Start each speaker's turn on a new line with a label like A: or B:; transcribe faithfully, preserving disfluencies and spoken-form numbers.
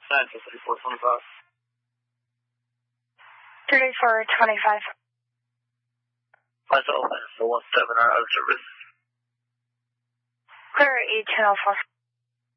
A: nine to thirty-four twenty-five.
B: thirty-four twenty-five.
A: Myself, one seven, out of service.
B: Clear eight ten oh four.